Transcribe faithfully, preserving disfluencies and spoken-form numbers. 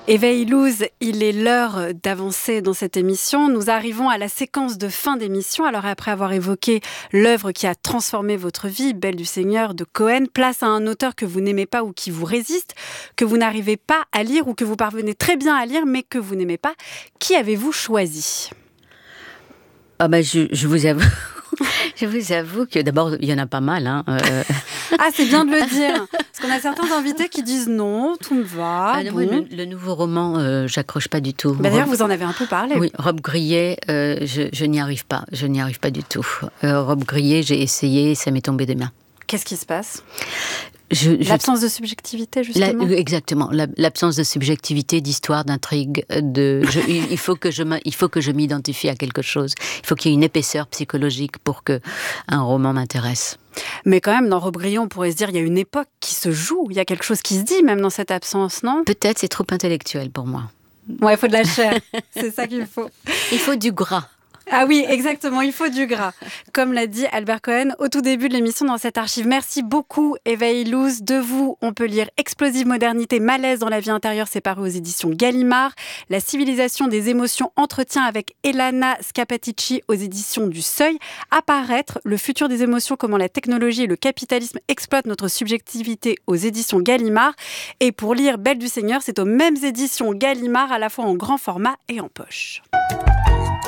Eva Illouz, il est l'heure d'avancer dans cette émission. Nous arrivons à la séquence de fin d'émission. Alors après avoir évoqué l'œuvre qui a transformé votre vie, Belle du Seigneur de Cohen, place à un auteur que vous n'aimez pas ou qui vous résiste, que vous n'arrivez pas à lire ou que vous parvenez très bien à lire mais que vous n'aimez pas. Qui avez-vous choisi ? Ah ben je, je vous avoue... Je vous avoue que d'abord, il y en a pas mal. Hein. Euh... Ah, c'est bien de le dire. Parce qu'on a certains invités qui disent non, tout me va. Ah, non, bon. oui, le, le nouveau roman, euh, j'accroche pas du tout. Bah, d'ailleurs, Rob... vous en avez un peu parlé. Oui, Robe Grillet, euh, je, je n'y arrive pas. Je n'y arrive pas du tout. Euh, Robe Grillet, j'ai essayé, ça m'est tombé des mains. Qu'est-ce qui se passe ? Je, je... L'absence de subjectivité, justement. La, exactement, la, l'absence de subjectivité, d'histoire, d'intrigue. De, je, il, faut que je, il faut que je m'identifie à quelque chose. Il faut qu'il y ait une épaisseur psychologique pour que un roman m'intéresse. Mais quand même, dans Robe Grillet, on pourrait se dire il y a une époque qui se joue. Il y a quelque chose qui se dit, même dans cette absence, non ? Peut-être c'est trop intellectuel pour moi. Ouais, il faut de la chair. C'est ça qu'il faut. Il faut du gras. Ah oui, exactement, il faut du gras. Comme l'a dit Albert Cohen au tout début de l'émission dans cette archive. Merci beaucoup, Eva Illouz. De vous, on peut lire Explosive modernité, malaise dans la vie intérieure, c'est paru aux éditions Gallimard. La civilisation des émotions, entretien avec Elana Scappaticci aux éditions du Seuil. Apparaître, le futur des émotions, comment la technologie et le capitalisme exploitent notre subjectivité aux éditions Gallimard. Et pour lire Belle du Seigneur, c'est aux mêmes éditions Gallimard, à la fois en grand format et en poche.